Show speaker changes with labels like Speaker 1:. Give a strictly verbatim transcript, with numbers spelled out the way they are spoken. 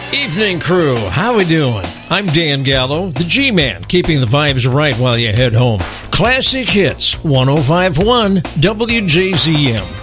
Speaker 1: Evening crew, how we doing? I'm Dan Gallo, the G-Man, keeping the vibes right while you head home. Classic Hits, one oh five point one W J Z M.